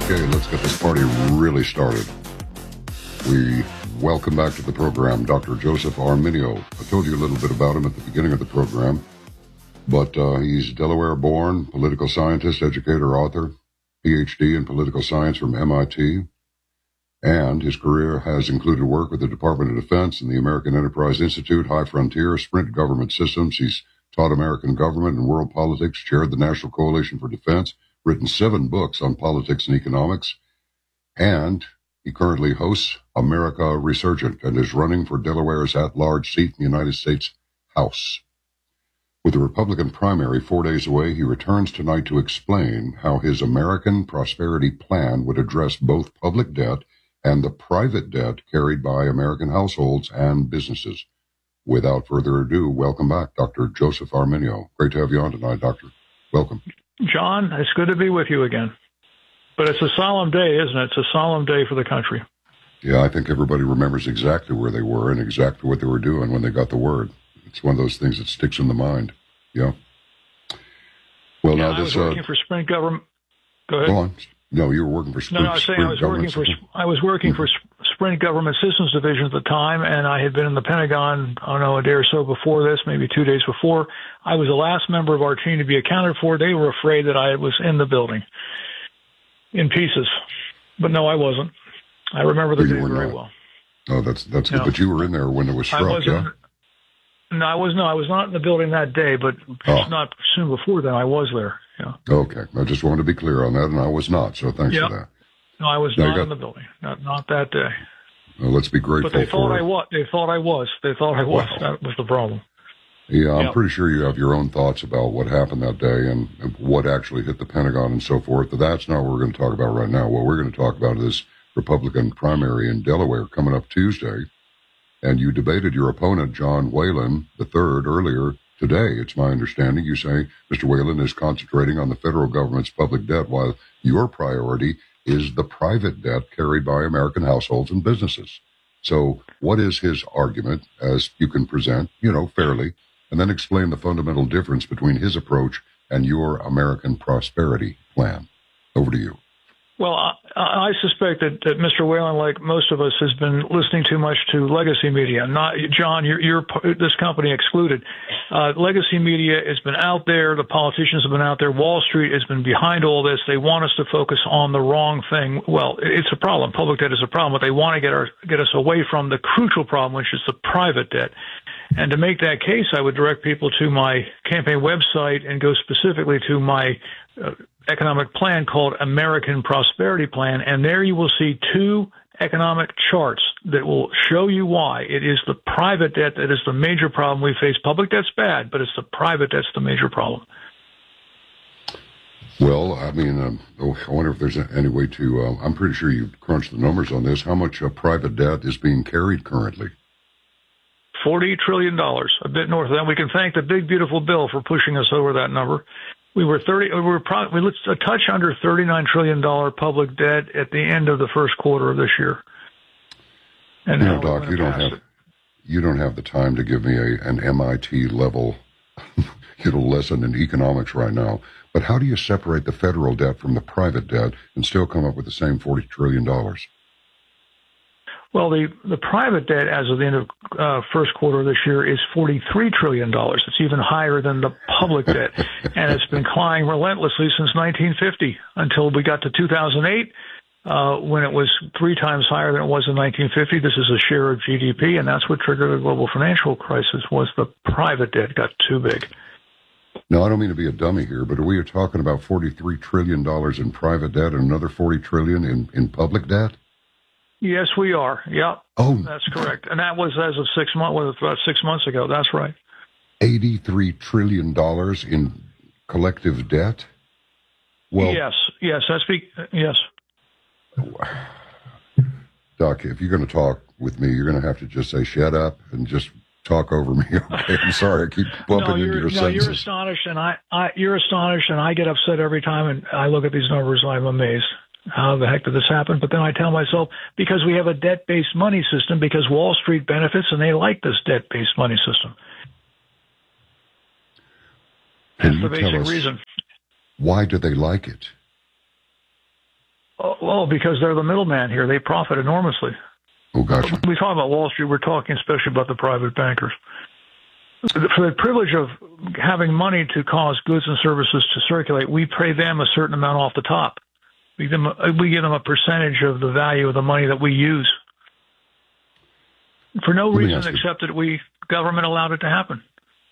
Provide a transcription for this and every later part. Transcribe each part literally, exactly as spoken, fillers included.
Okay, let's get this party really started. We welcome back to the program Doctor Joseph Arminio. I told you a little bit about him at the beginning of the program, but uh, he's Delaware-born, political scientist, educator, author, P H D in political science from M I T, and his career has included work with the Department of Defense and the American Enterprise Institute, High Frontier, Sprint Government Systems. He's taught American government and world politics, chaired the National Coalition for Defense, written seven books on politics and economics, and he currently hosts America Resurgent and is running for Delaware's at-large seat in the United States House. With the Republican primary four days away, he returns tonight to explain how his American Prosperity Plan would address both public debt and the private debt carried by American households and businesses. Without further ado, welcome back, Doctor Joseph Arminio. Great to have you on tonight, Doctor. Welcome. John, it's good to be with you again. But it's a solemn day, isn't it? It's a solemn day for the country. Yeah, I think everybody remembers exactly where they were and exactly what they were doing when they got the word. It's one of those things that sticks in the mind. Yeah. Well, yeah, now I this. was working uh, for Sprint Government. Go ahead. Go on. No, you were working for Sprint. No, no, I was saying I was working for I was working for Sprint Government Systems Division at the time, and I had been in the Pentagon, I don't know, a day or so before this, maybe two days before. I was the last member of our team to be accounted for. They were afraid that I was in the building, in pieces, but no, I wasn't. I remember the day very not. well. Oh, that's that's good. No. But you were in there when it was struck, I wasn't, yeah? No, I was no, I was not in the building that day, but oh. not soon before then. I was there. Yeah. Okay, I just wanted to be clear on that, and I was not. So thanks yep. for that. No, I was now not got, in the building. Not not that day. Well, let's be grateful. But they thought for I was. They thought I was. They thought I was. Wow. That was the problem. Yeah, I'm yep. pretty sure you have your own thoughts about what happened that day and, and what actually hit the Pentagon and so forth. But that's not what we're going to talk about right now. What we're going to talk about is this Republican primary in Delaware coming up Tuesday. And you debated your opponent, John Whalen the third, earlier today. It's my understanding you say Mister Whalen is concentrating on the federal government's public debt while your priority is the private debt carried by American households and businesses. So what is his argument, as you can present, you know, fairly, and then explain the fundamental difference between his approach and your American Prosperity Plan? Over to you. Well, I, I suspect that, that Mister Whalen, like most of us, has been listening too much to legacy media. Not John, you're, you're this company excluded. Uh, legacy media has been out there. The politicians have been out there. Wall Street has been behind all this. They want us to focus on the wrong thing. Well, it's a problem. Public debt is a problem, but they want to get our get us away from the crucial problem, which is the private debt. And to make that case, I would direct people to my campaign website and go specifically to my uh, economic plan called American Prosperity Plan. And there you will see two economic charts that will show you why it is the private debt that is the major problem we face. Public debt's bad, but it's the private debt's the major problem. Well, I mean, um, oh, I wonder if there's any way to, uh, I'm pretty sure you crunched the numbers on this. How much uh, private debt is being carried currently? forty trillion dollars, a bit north of that. We can thank the big, beautiful bill for pushing us over that number. We were thirty. We were probably we a touch under thirty-nine trillion dollars public debt at the end of the first quarter of this year. And you know, Doc, you don't have it. you don't have the time to give me a an M I T level, you know, lesson in economics right now. But how do you separate the federal debt from the private debt and still come up with the same forty trillion dollars? Well, the, the private debt as of the end of uh, first quarter of this year is forty-three trillion dollars. It's even higher than the public debt, and it's been climbing relentlessly since nineteen fifty until we got to two thousand eight, uh, when it was three times higher than it was in nineteen fifty. This is a share of G D P, and that's what triggered the global financial crisis, was the private debt got too big. Now, I don't mean to be a dummy here, but are we talking about forty-three trillion dollars in private debt and another forty trillion dollars in, in public debt? Yes, we are. Yep. Oh, that's correct. And that was as of six months, well, about six months ago. That's right. eighty-three trillion dollars in collective debt? Well, yes, yes, that's be, yes. Doc, if you're going to talk with me, you're going to have to just say, shut up and just talk over me. Okay, I'm sorry. I keep bumping no, into your no, sentences. You're astonished, and I, I, you're astonished, and I get upset every time, and I look at these numbers, and I'm amazed. How the heck did this happen? But then I tell myself, because we have a debt-based money system, because Wall Street benefits, and they like this debt-based money system. That's the basic reason. Why do they like it? Oh, well, because they're the middleman here. They profit enormously. Oh, gotcha. We talk about Wall Street. We're talking especially about the private bankers. For the privilege of having money to cause goods and services to circulate, we pay them a certain amount off the top. We give them, we give them a percentage of the value of the money that we use. For no reason except that we, government allowed it to happen.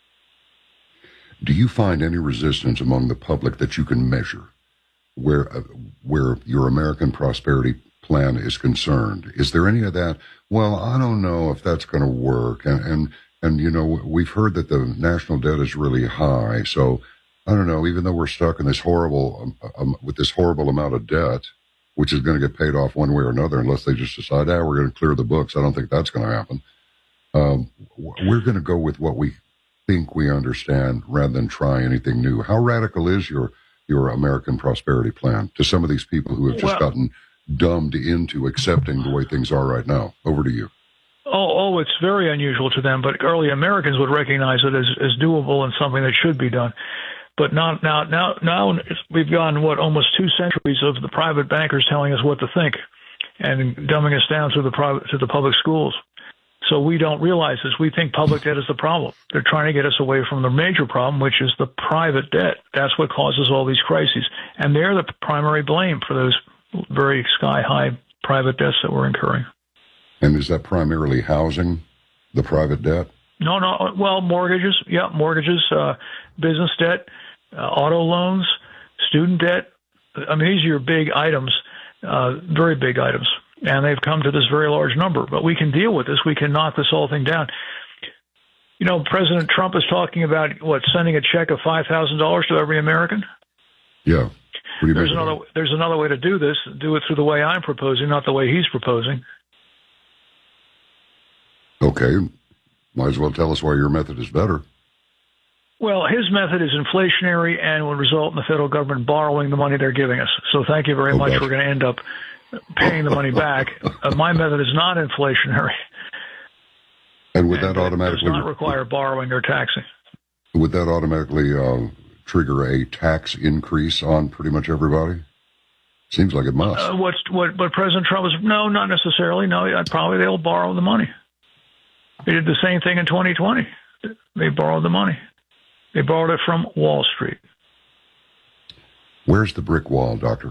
Do you find any resistance among the public that you can measure where uh, where your American prosperity plan is concerned? Is there any of that? Well, I don't know if that's going to work. And, and, and, you know, we've heard that the national debt is really high. So I don't know, even though we're stuck in this horrible, um, um, with this horrible amount of debt, which is going to get paid off one way or another, unless they just decide, ah, we're going to clear the books. I don't think that's going to happen. Um, we're going to go with what we think we understand rather than try anything new. How radical is your your American prosperity plan to some of these people who have just well, gotten dumbed into accepting the way things are right now? Over to you. Oh, oh, it's very unusual to them, but early Americans would recognize it as, as doable and something that should be done. But now, now, now, now we've gone, what, almost two centuries of the private bankers telling us what to think and dumbing us down to the private, to the public schools. So we don't realize this. We think public debt is the problem. They're trying to get us away from the major problem, which is the private debt. That's what causes all these crises. And they're the primary blame for those very sky-high private debts that we're incurring. And is that primarily housing, the private debt? No, no. Well, mortgages, yeah, mortgages, uh, business debt, uh, auto loans, student debt. I mean, these are your big items, uh, very big items. And they've come to this very large number. But we can deal with this. We can knock this whole thing down. You know, President Trump is talking about, what, sending a check of five thousand dollars to every American? Yeah. What do you there's mean? another There's another way to do this. Do it through the way I'm proposing, not the way he's proposing. Okay. Might as well tell us why your method is better. Well, his method is inflationary and will result in the federal government borrowing the money they're giving us. So thank you very oh, much. Gosh. We're going to end up paying the money back. Uh, my method is not inflationary. And would and that automatically does not require borrowing or taxing? Would that automatically uh, trigger a tax increase on pretty much everybody? Seems like it must. Uh, what's what? What President Trump is? No, not necessarily. No, probably they'll borrow the money. They did the same thing in twenty twenty. They borrowed the money. They borrowed it from Wall Street. Where's the brick wall, Doctor?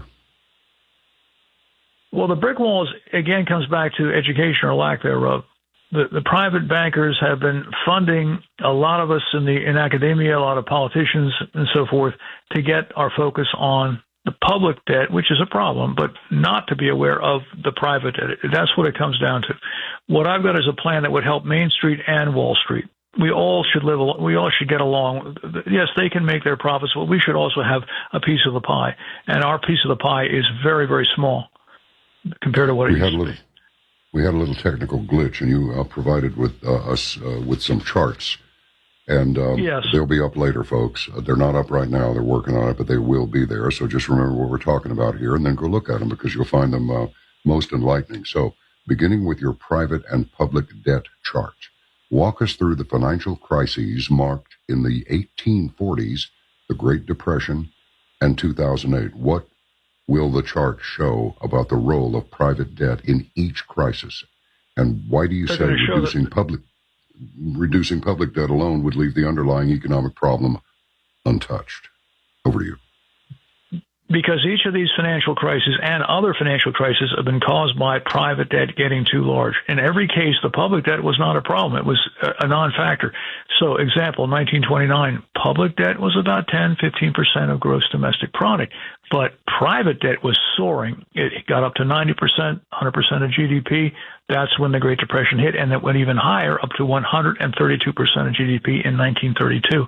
Well, the brick wall, is, again, comes back to education or lack thereof. The, the private bankers have been funding a lot of us in the in academia, a lot of politicians and so forth, to get our focus on the public debt, which is a problem, but not to be aware of the private debt. That's what it comes down to. What I've got is a plan that would help Main Street and Wall Street. We all should live. We all should get along. Yes, they can make their profits, but we should also have a piece of the pie. And our piece of the pie is very, very small compared to what it we used had a little, to be. We had a little technical glitch, and you uh, provided with uh, us uh, with some charts. And um, yes. They'll be up later, folks. Uh, they're not up right now. They're working on it, but they will be there. So just remember what we're talking about here, and then go look at them because you'll find them uh, most enlightening. So beginning with your private and public debt chart. Walk us through the financial crises marked in the eighteen forties, the Great Depression, and two thousand eight. What will the chart show about the role of private debt in each crisis? And why do you They're say reducing that- public reducing public debt alone would leave the underlying economic problem untouched? Over to you. Because each of these financial crises and other financial crises have been caused by private debt getting too large. In every case, the public debt was not a problem. It was a non-factor. So, example, nineteen twenty-nine, public debt was about ten, fifteen percent of gross domestic product. But private debt was soaring. It got up to ninety percent, one hundred percent of G D P. That's when the Great Depression hit, and it went even higher, up to one hundred thirty-two percent of G D P in nineteen thirty-two.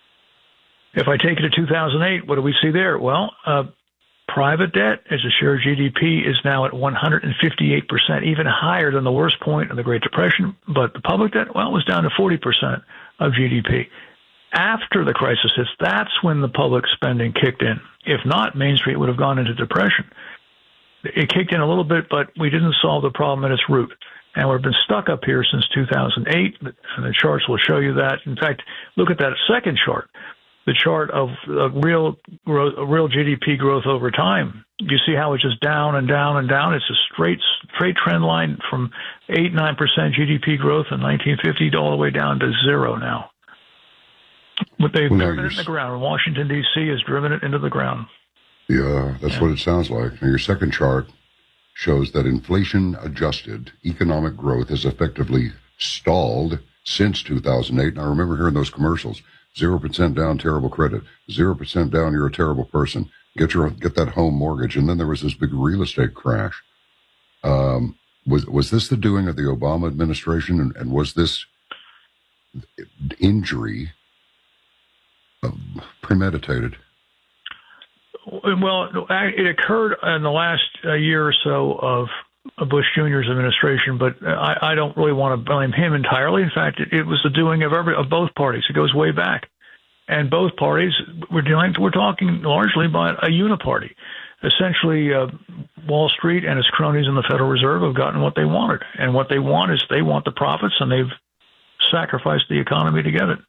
If I take it to two thousand eight, what do we see there? Well, uh, private debt as a share of G D P is now at one hundred fifty-eight percent, even higher than the worst point of the Great Depression. But the public debt, well, it was down to forty percent of G D P. After the crisis hits, that's when the public spending kicked in. If not, Main Street would have gone into depression. It kicked in a little bit, but we didn't solve the problem at its root. And we've been stuck up here since two thousand eight, and the charts will show you that. In fact, look at that second chart. the chart of uh, real growth, real G D P growth over time, you see how it's just down and down and down. It's a straight straight trend line from eight nine percent G D P growth in nineteen fifty all the way down to zero now. But they've well, driven it in the ground. Washington D C has driven it into the ground. Yeah, that's yeah. what it sounds like. Now, your second chart shows that inflation-adjusted economic growth has effectively stalled since two thousand eight. And I remember hearing those commercials. Zero percent down, terrible credit. Zero percent down, you're a terrible person. Get your get that home mortgage. And then there was this big real estate crash. Um, was was this the doing of the Obama administration? And, and was this injury uh, premeditated? Well, it occurred in the last uh, year or so of Bush Junior's administration, but I, I don't really want to blame him entirely. In fact, it, it was the doing of every of both parties. It goes way back, and both parties we're dealing. We're talking largely about a uniparty. Essentially, uh, Wall Street and its cronies in the Federal Reserve have gotten what they wanted, and what they want is they want the profits, and they've sacrificed the economy to get it.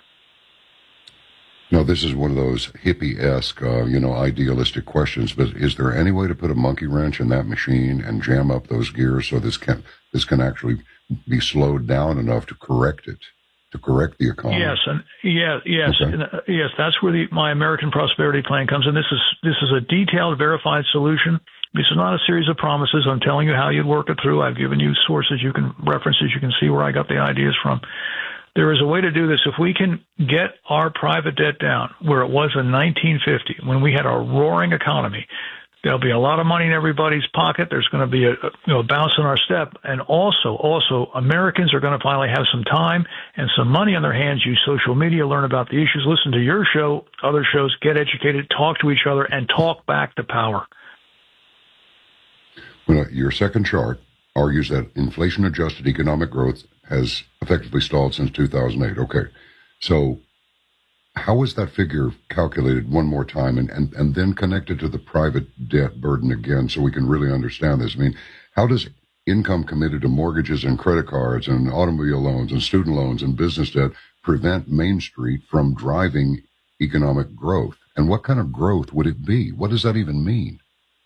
No, this is one of those hippie-esque, uh, you know, idealistic questions. But is there any way to put a monkey wrench in that machine and jam up those gears so this can this can actually be slowed down enough to correct it, to correct the economy? Yes, and yeah, yes, okay. and, uh, yes. That's where the, my American Prosperity Plan comes in. This is this is a detailed, verified solution. This is not a series of promises. I'm telling you how you'd work it through. I've given you sources, you can references, you can see where I got the ideas from. There is a way to do this. If we can get our private debt down where it was in nineteen fifty, when we had a roaring economy, there'll be a lot of money in everybody's pocket. There's going to be a, you know, a bounce in our step. And also, also, Americans are going to finally have some time and some money on their hands, use social media, learn about the issues, listen to your show, other shows, get educated, talk to each other, and talk back to power. Well, your second chart argues that inflation-adjusted economic growth has effectively stalled since two thousand eight. Okay. So how is that figure calculated one more time and, and, and then connected to the private debt burden again so we can really understand this? I mean, how does income committed to mortgages and credit cards and automobile loans and student loans and business debt prevent Main Street from driving economic growth? And what kind of growth would it be? What does that even mean?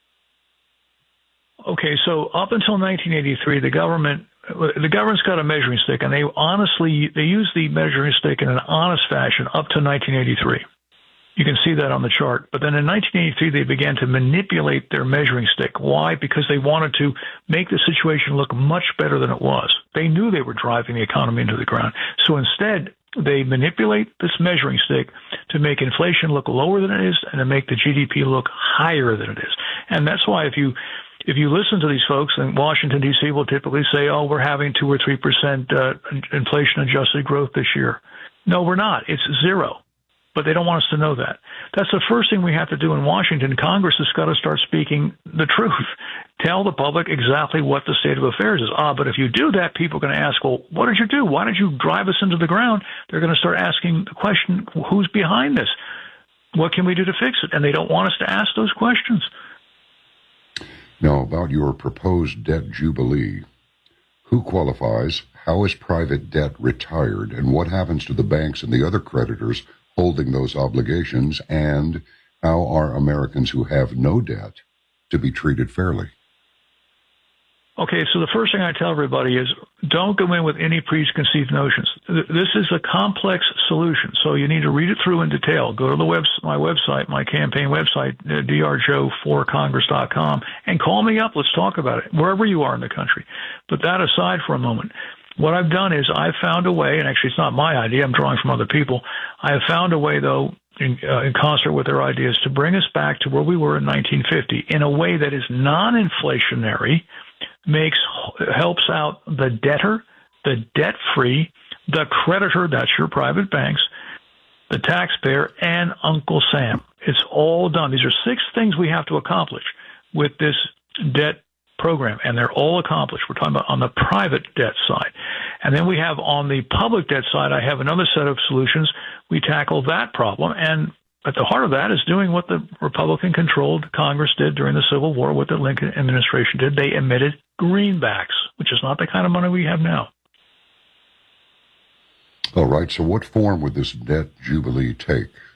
Okay, so up until nineteen eighty-three, the government the government's got a measuring stick, and they honestly they use the measuring stick in an honest fashion up to nineteen eighty-three. You can see that on the chart. But then in nineteen eighty-three, they began to manipulate their measuring stick. Why? Because they wanted to make the situation look much better than it was. They knew they were driving the economy into the ground. So instead, they manipulate this measuring stick to make inflation look lower than it is and to make the G D P look higher than it is. And that's why if you If you listen to these folks in Washington, D C will typically say, oh, we're having two or three percent uh, inflation-adjusted growth this year. No, we're not. It's zero. But they don't want us to know that. That's the first thing we have to do in Washington. Congress has got to start speaking the truth. Tell the public exactly what the state of affairs is. Ah, but if you do that, people are going to ask, well, what did you do? Why did you drive us into the ground? They're going to start asking the question, who's behind this? What can we do to fix it? And they don't want us to ask those questions. Now, about your proposed debt jubilee, who qualifies, how is private debt retired, and what happens to the banks and the other creditors holding those obligations, and how are Americans who have no debt to be treated fairly? Okay, so the first thing I tell everybody is don't go in with any preconceived notions. This is a complex solution, so you need to read it through in detail. Go to the web, my website, my campaign website, d r joe for congress dot com, and call me up. Let's talk about it, wherever you are in the country. But that aside for a moment, what I've done is I've found a way, and actually it's not my idea, I'm drawing from other people. I have found a way, though, in, uh, in concert with their ideas, to bring us back to where we were in nineteen fifty in a way that is non-inflationary, makes helps out the debtor, the debt-free, the creditor, that's your private banks, the taxpayer, and Uncle Sam. It's all done. These are six things we have to accomplish with this debt program, and they're all accomplished. We're talking about on the private debt side. And then we have on the public debt side, I have another set of solutions. We tackle that problem, and at the heart of that is doing what the Republican-controlled Congress did during the Civil War, what the Lincoln administration did. They emitted greenbacks, which is not the kind of money we have now. All right, so what form would this debt jubilee take?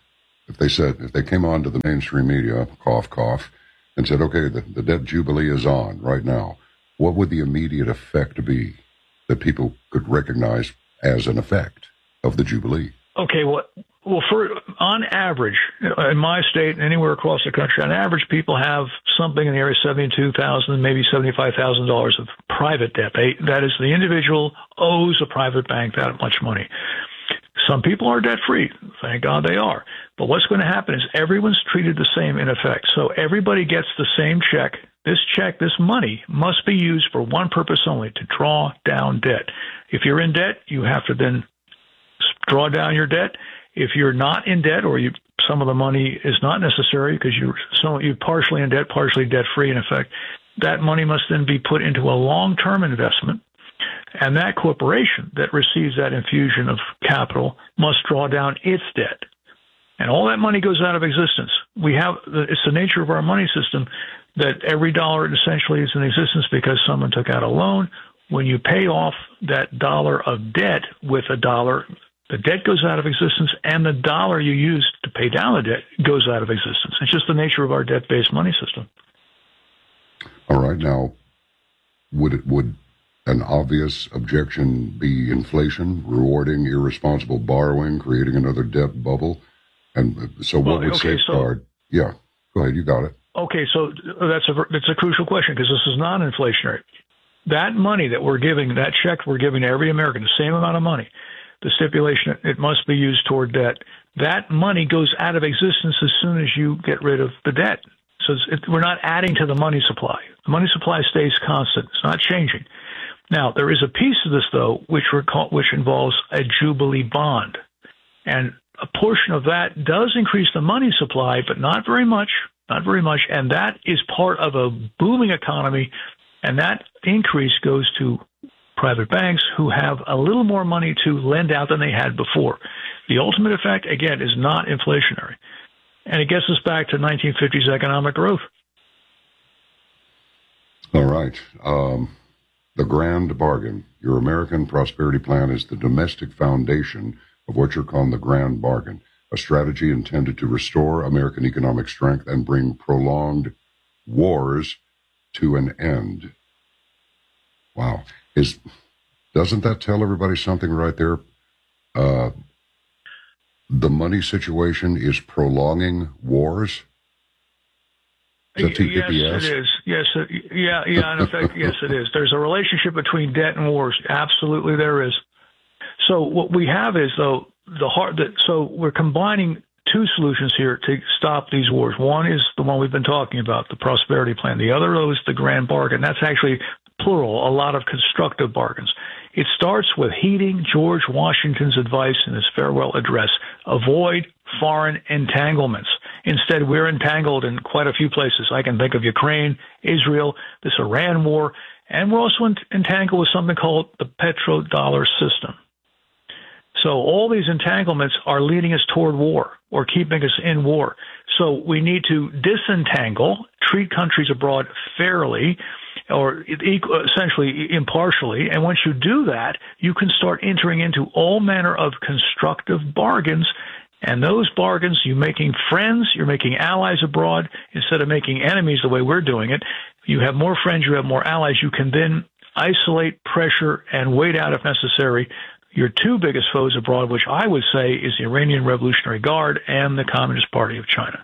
if they said, if they came on to the mainstream media, cough, cough, and said, okay, the, the debt jubilee is on right now, what would the immediate effect be that people could recognize as an effect of the jubilee? Okay, well, well, for on average, in my state and anywhere across the country, on average, people have something in the area of seventy-two thousand dollars, maybe seventy-five thousand dollars of private debt. They, that is, the individual owes a private bank that much money. Some people are debt-free. Thank God they are. But what's going to happen is everyone's treated the same in effect. So everybody gets the same check. This check, this money, must be used for one purpose only, to draw down debt. If you're in debt, you have to then draw down your debt. If you're not in debt, or you, some of the money is not necessary because you're, so you're partially in debt, partially debt-free in effect, that money must then be put into a long-term investment. And that corporation that receives that infusion of capital must draw down its debt. And all that money goes out of existence. We have, it's the nature of our money system that every dollar essentially is in existence because someone took out a loan. When you pay off that dollar of debt with a dollar, the debt goes out of existence, and the dollar you use to pay down the debt goes out of existence. It's just the nature of our debt-based money system. All right. Now, would it, would an obvious objection be inflation, rewarding irresponsible borrowing, creating another debt bubble? And so what well, would okay, safeguard? So, yeah, go ahead. You got it. Okay, so that's a, that's a crucial question because this is non-inflationary. That money that we're giving, that check we're giving to every American, the same amount of money, the stipulation, it must be used toward debt. That money goes out of existence as soon as you get rid of the debt. So it, we're not adding to the money supply. The money supply stays constant. It's not changing. Now, there is a piece of this, though, which, call, which involves a Jubilee bond. And a portion of that does increase the money supply, but not very much, not very much. And that is part of a booming economy. And that increase goes to private banks who have a little more money to lend out than they had before. The ultimate effect, again, is not inflationary. And it gets us back to nineteen fifties economic growth. All right. Um, the grand bargain. Your American Prosperity Plan is the domestic foundation of what you're calling the grand bargain, a strategy intended to restore American economic strength and bring prolonged wars to an end. Wow. Is doesn't that tell everybody something right there? Uh, the money situation is prolonging wars? Is that T P P S? Yes, it is. Yes, it, yeah, yeah. In effect, yes, it is. There's a relationship between debt and wars. Absolutely, there is. So what we have is, though, the hard. That, so we're combining two solutions here to stop these wars. One is the one we've been talking about, the prosperity plan. The other, though, is the grand bargain. That's actually plural, a lot of constructive bargains. It starts with heeding George Washington's advice in his farewell address: avoid foreign entanglements. Instead, we're entangled in quite a few places. I can think of Ukraine, Israel, this Iran war, and we're also entangled with something called the petrodollar system. So all these entanglements are leading us toward war or keeping us in war. So we need to disentangle, treat countries abroad fairly, or essentially impartially. And once you do that, you can start entering into all manner of constructive bargains. And those bargains, you're making friends, you're making allies abroad instead of making enemies the way we're doing it. You have more friends, you have more allies. You can then isolate, pressure, and wait out if necessary your two biggest foes abroad, which I would say is the Iranian Revolutionary Guard and the Communist Party of China.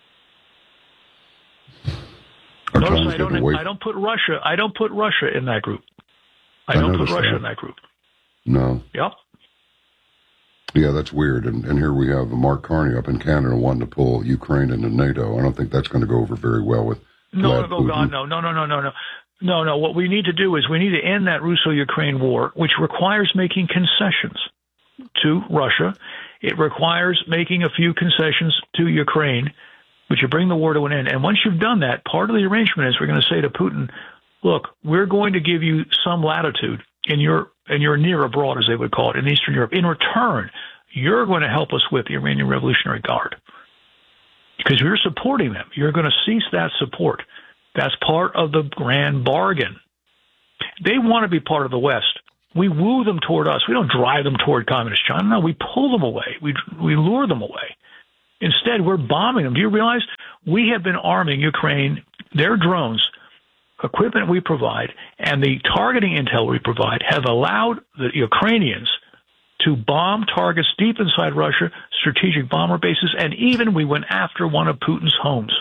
Notice I don't, I don't put Russia. I don't put Russia in that group. I, I don't put Russia that. in that group. No. Yep. Yeah, that's weird. And, and here we have Mark Carney up in Canada wanting to pull Ukraine into NATO. I don't think that's going to go over very well with no, Vlad no, Putin. God, no, no, no, no, no, no. No, no. What we need to do is we need to end that Russo-Ukraine war, which requires making concessions to Russia. It requires making a few concessions to Ukraine, which will bring the war to an end. And once you've done that, part of the arrangement is we're going to say to Putin, look, we're going to give you some latitude in your in your near abroad, as they would call it, in Eastern Europe. In return, you're going to help us with the Iranian Revolutionary Guard because you're supporting them. You're going to cease that support. That's part of the grand bargain. They want to be part of the West. We woo them toward us. We don't drive them toward communist China. No, we pull them away. We we lure them away. Instead, we're bombing them. Do you realize we have been arming Ukraine, their drones, equipment we provide, and the targeting intel we provide have allowed the Ukrainians to bomb targets deep inside Russia, strategic bomber bases, and even we went after one of Putin's homes.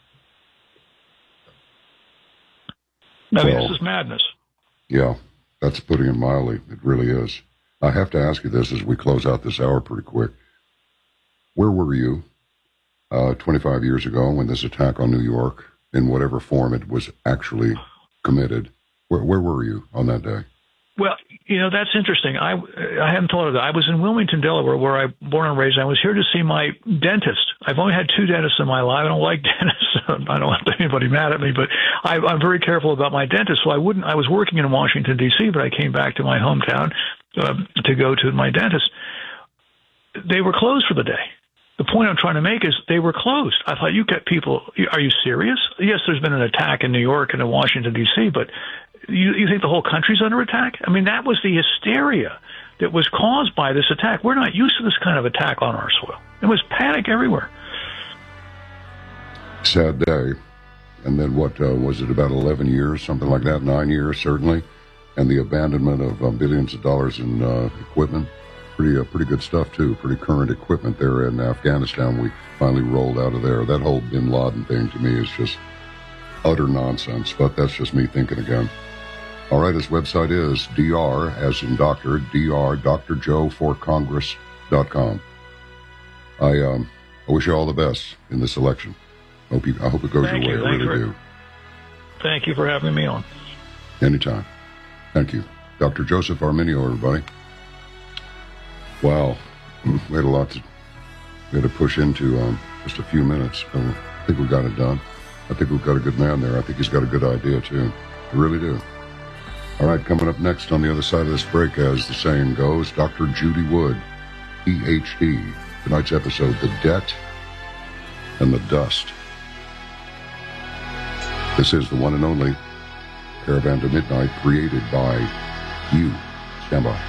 I mean, well, this is madness. Yeah, that's putting it mildly. It really is. I have to ask you this as we close out this hour pretty quick. Where were you uh, twenty-five years ago when this attack on New York, in whatever form it was actually committed, where, where were you on that day? Well, you know, that's interesting. I, I hadn't thought of that. I was in Wilmington, Delaware, where I was born and raised. I was here to see my dentist. I've only had two dentists in my life. I don't like dentists. I don't want anybody mad at me, but I, I'm very careful about my dentist. So I wouldn't. I was working in Washington, D C, but I came back to my hometown uh, to go to my dentist. They were closed for the day. The point I'm trying to make is they were closed. I thought, you get people, are you serious? Yes, there's been an attack in New York and in Washington, D C, but you, you think the whole country's under attack? I mean, that was the hysteria that was caused by this attack. We're not used to this kind of attack on our soil. There was panic everywhere. Sad day. And then what, uh, was it about eleven years, something like that, nine years certainly, and the abandonment of uh, billions of dollars in uh, equipment. Pretty, uh, pretty good stuff, too. Pretty current equipment there in Afghanistan. We finally rolled out of there. That whole bin Laden thing to me is just utter nonsense, but that's just me thinking again. All right, his website is Dr, as in doctor, Dr, D R Joe for Congress dot com. I, um, I wish you all the best in this election. Hope you, I hope it goes Thank your you. way. I Thank really you do. Thank you for having me on. Anytime. Thank you. Doctor Joseph Arminio, everybody. Wow, we had a lot to, we had to push into um, just a few minutes. I think we got it done. I think we've got a good man there. I think he's got a good idea, too. I really do. All right, coming up next on the other side of this break, as the saying goes, Doctor Judy Wood, P H D. Tonight's episode, The Debt and the Dust. This is the one and only Caravan to Midnight, created by you. Stand by.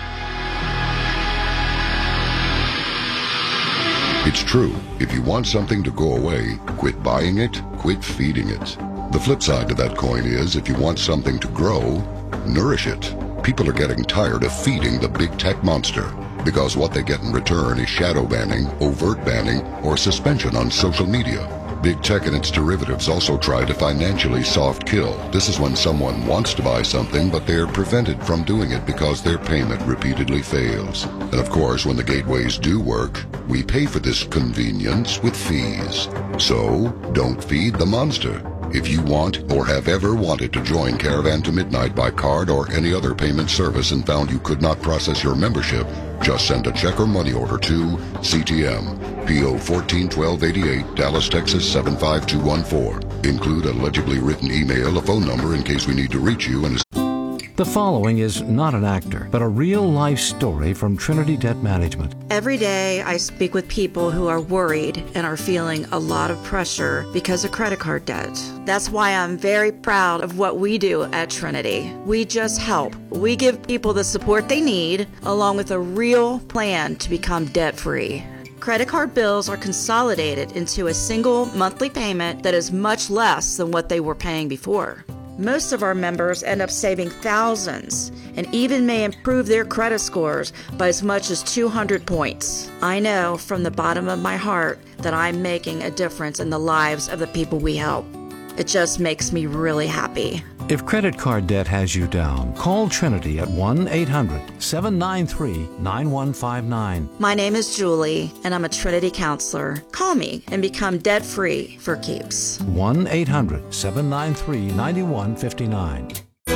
It's true. If you want something to go away, quit buying it, quit feeding it. The flip side to that coin is, if you want something to grow, nourish it. People are getting tired of feeding the big tech monster, because what they get in return is shadow banning, overt banning, or suspension on social media. Big tech and its derivatives also try to financially soft kill. This is when someone wants to buy something, but they're prevented from doing it because their payment repeatedly fails. And of course, when the gateways do work, we pay for this convenience with fees. So, don't feed the monster. If you want or have ever wanted to join Caravan to Midnight by card or any other payment service and found you could not process your membership, just send a check or money order to C T M, P O fourteen twelve eighty-eight, Dallas, Texas seven five two one four. Include a legibly written email, a phone number in case we need to reach you, and a The following is not an actor, but a real-life story from Trinity Debt Management. Every day I speak with people who are worried and are feeling a lot of pressure because of credit card debt. That's why I'm very proud of what we do at Trinity. We just help. We give people the support they need, along with a real plan to become debt-free. Credit card bills are consolidated into a single monthly payment that is much less than what they were paying before. Most of our members end up saving thousands and even may improve their credit scores by as much as two hundred points. I know from the bottom of my heart that I'm making a difference in the lives of the people we help. It just makes me really happy. If credit card debt has you down, call Trinity at one eight hundred seven nine three nine one five nine. My name is Julie, and I'm a Trinity counselor. Call me and become debt-free for keeps. one eight hundred seven nine three nine one five nine.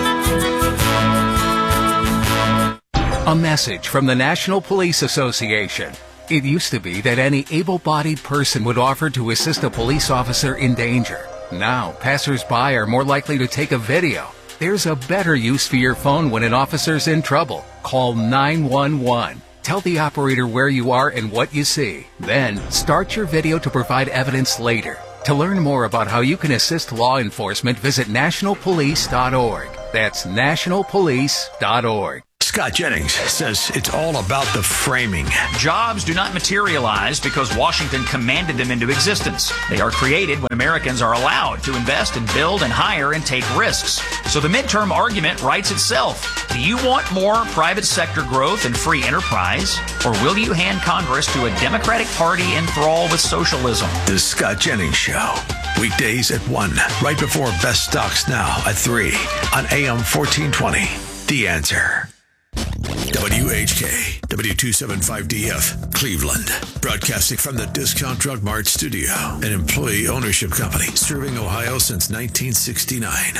A message from the National Police Association. It used to be that any able-bodied person would offer to assist a police officer in danger. Now, passers-by are more likely to take a video. There's a better use for your phone when an officer's in trouble. Call nine one one. Tell the operator where you are and what you see. Then, start your video to provide evidence later. To learn more about how you can assist law enforcement, visit national police dot org. That's national police dot org. Scott Jennings says it's all about the framing. Jobs do not materialize because Washington commanded them into existence. They are created when Americans are allowed to invest and build and hire and take risks. So the midterm argument writes itself. Do you want more private sector growth and free enterprise? Or will you hand Congress to a Democratic Party enthralled with socialism? The Scott Jennings Show. Weekdays at one, right before Best Stocks Now at three on A M fourteen twenty. The Answer. W H K, W two seventy-five D F, Cleveland. Broadcasting from the Discount Drug Mart studio, an employee ownership company serving Ohio since nineteen sixty-nine.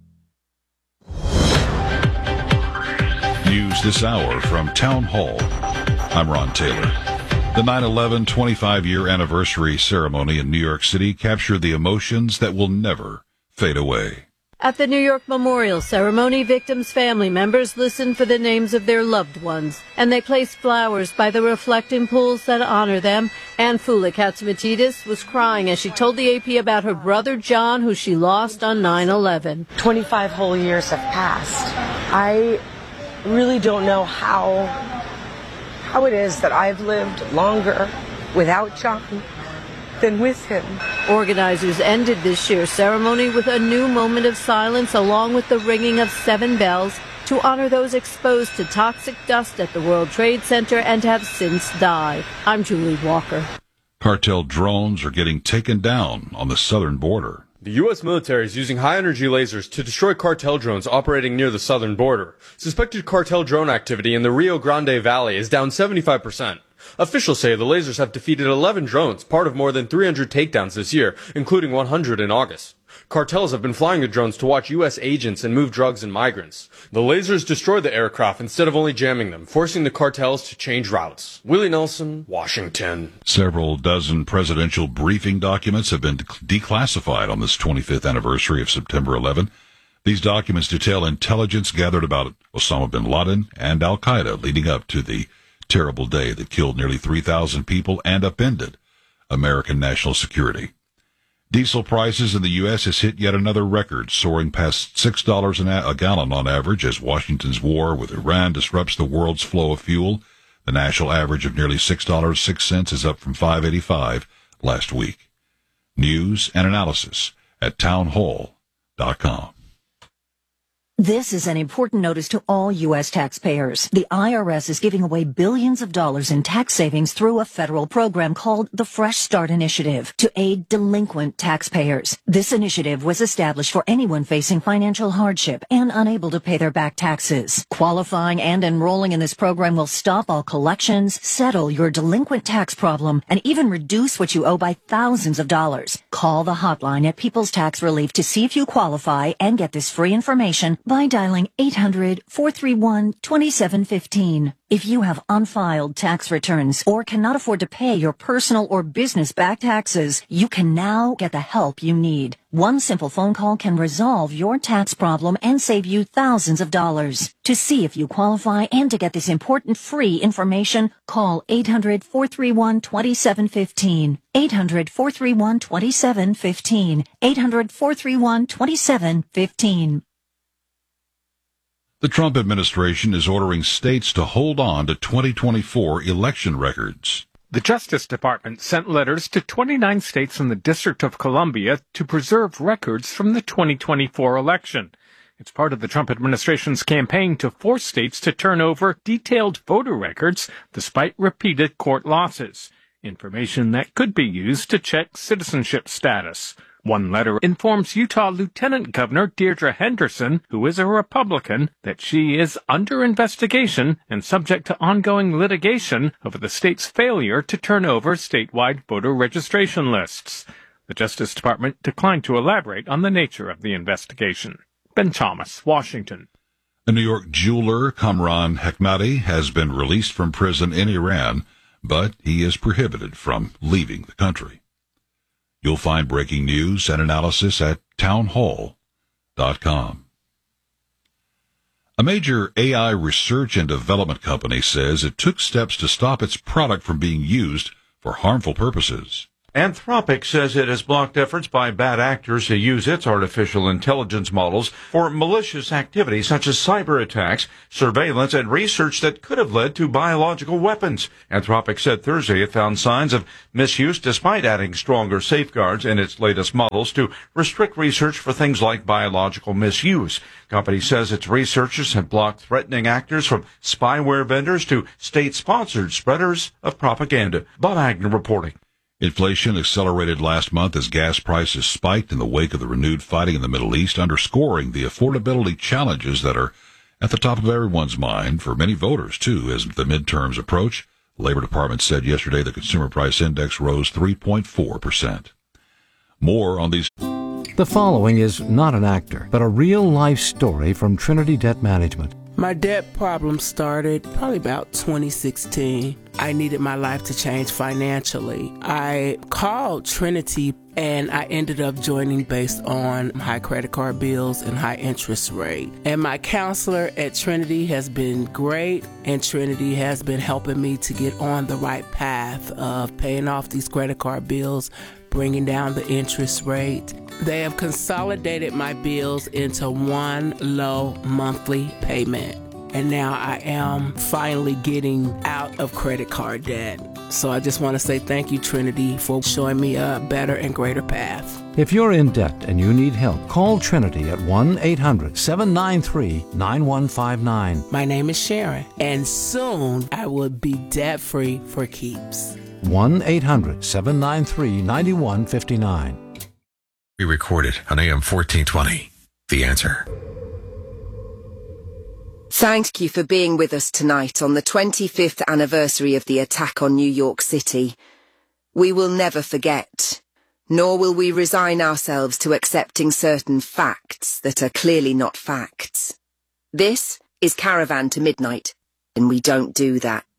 News this hour from Town Hall. I'm Ron Taylor. The nine eleven twenty-five-year anniversary ceremony in New York City captured the emotions that will never fade away. At the New York Memorial Ceremony, victims' family members listened for the names of their loved ones, and they placed flowers by the reflecting pools that honor them. Anne Fula Katsimatidis was crying as she told the A P about her brother John, who she lost on nine eleven. twenty-five whole years have passed. I really don't know how, how it is that I've lived longer without John than with him. Organizers ended this year's ceremony with a new moment of silence along with the ringing of seven bells to honor those exposed to toxic dust at the World Trade Center and have since died. I'm Julie Walker. Cartel drones are getting taken down on the southern border. The U S military is using high-energy lasers to destroy cartel drones operating near the southern border. Suspected cartel drone activity in the Rio Grande Valley is down seventy-five percent. Officials say the lasers have defeated eleven drones, part of more than three hundred takedowns this year, including one hundred in August. Cartels have been flying the drones to watch U S agents and move drugs and migrants. The lasers destroy the aircraft instead of only jamming them, forcing the cartels to change routes. Willie Nelson, Washington. Several dozen presidential briefing documents have been declassified on this twenty-fifth anniversary of September eleventh. These documents detail intelligence gathered about Osama bin Laden and al-Qaeda leading up to the terrible day that killed nearly three thousand people and upended American national security. Diesel prices in the U S has hit yet another record, soaring past six dollars a gallon on average as Washington's war with Iran disrupts the world's flow of fuel. The national average of nearly six dollars and six cents is up from five dollars and eighty-five cents last week. News and analysis at townhall dot com. This is an important notice to all U S taxpayers. The I R S is giving away billions of dollars in tax savings through a federal program called the Fresh Start Initiative to aid delinquent taxpayers. This initiative was established for anyone facing financial hardship and unable to pay their back taxes. Qualifying and enrolling in this program will stop all collections, settle your delinquent tax problem, and even reduce what you owe by thousands of dollars. Call the hotline at People's Tax Relief to see if you qualify and get this free information by dialing eight hundred, four three one, two seven one five. If you have unfiled tax returns or cannot afford to pay your personal or business back taxes, you can now get the help you need. One simple phone call can resolve your tax problem and save you thousands of dollars. To see if you qualify and to get this important free information, call eight hundred, four three one, two seven one five. eight hundred, four three one, two seven one five. eight hundred, four three one, two seven one five. The Trump administration is ordering states to hold on to twenty twenty-four election records. The Justice Department sent letters to twenty-nine states and the District of Columbia to preserve records from the twenty twenty-four election. It's part of the Trump administration's campaign to force states to turn over detailed voter records despite repeated court losses, information that could be used to check citizenship status. One letter informs Utah Lieutenant Governor Deirdre Henderson, who is a Republican, that she is under investigation and subject to ongoing litigation over the state's failure to turn over statewide voter registration lists. The Justice Department declined to elaborate on the nature of the investigation. Ben Thomas, Washington. A New York jeweler, Kamran Hekmati, has been released from prison in Iran, but he is prohibited from leaving the country. You'll find breaking news and analysis at townhall dot com. A major A I research and development company says it took steps to stop its product from being used for harmful purposes. Anthropic says it has blocked efforts by bad actors to use its artificial intelligence models for malicious activities such as cyber attacks, surveillance, and research that could have led to biological weapons. Anthropic said Thursday it found signs of misuse despite adding stronger safeguards in its latest models to restrict research for things like biological misuse. The company says its researchers have blocked threatening actors from spyware vendors to state-sponsored spreaders of propaganda. Bob Agnew reporting. Inflation accelerated last month as gas prices spiked in the wake of the renewed fighting in the Middle East, underscoring the affordability challenges that are at the top of everyone's mind for many voters, too, as the midterms approach. The Labor Department said yesterday the Consumer Price Index rose three point four percent. More on these. The following is not an actor, but a real-life story from Trinity Debt Management. My debt problem started probably about twenty sixteen. I needed my life to change financially. I called Trinity and I ended up joining based on high credit card bills and high interest rate. And my counselor at Trinity has been great, and Trinity has been helping me to get on the right path of paying off these credit card bills, bringing down the interest rate. They have consolidated my bills into one low monthly payment. And now I am finally getting out of credit card debt. So I just want to say thank you, Trinity, for showing me a better and greater path. If you're in debt and you need help, call Trinity at one eight hundred seven nine three nine one five nine. My name is Sharon, and soon I will be debt-free for keeps. one eight hundred seven nine three nine one five nine. We recorded on A M fourteen twenty. The Answer. Thank you for being with us tonight on the twenty-fifth anniversary of the attack on New York City. We will never forget, nor will we resign ourselves to accepting certain facts that are clearly not facts. This is Caravan to Midnight, and we don't do that.